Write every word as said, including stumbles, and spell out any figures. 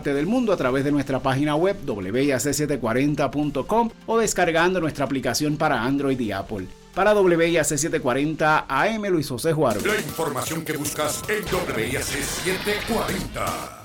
parte del mundo a través de nuestra página web doble i a ce setecientos cuarenta punto com o descargando nuestra aplicación para Android y Apple. Para doble i a ce setecientos cuarenta A M, Luis José Juárez. La información que buscas en doble i a ce setecientos cuarenta.